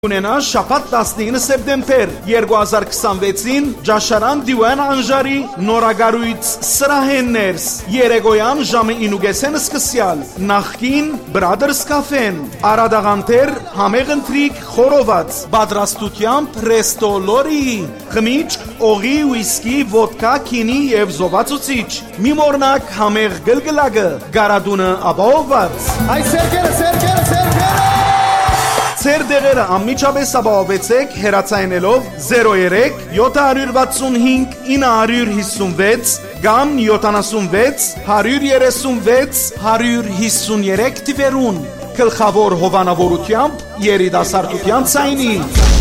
Ունենա շաբաթ 19 սեպտեմբեր 2026-ին Ջաշարան Դիվան Անժարի նորագարույց սրահեններս երեգոյան ժամը 9:30 սկսյալ նախկին Brothers Cafe-ն Արադաղանտեր համեղ ընթրիք խորոված պատրաստությամբ Resto Lori խմիչք օղի ուիսկի ոդկա քինի եւ զովացուցիչ մի մորնակ համեղ գլգլագը գարադունը ապահովված Այ սերկերը Ձեր դեղերը անմիջապես ապահովեցեք հեռացայնելով 03 765 956 կամ 76 136 153 թվերուն գլխավոր հովանավորությամբ երիտասարդության ցայնի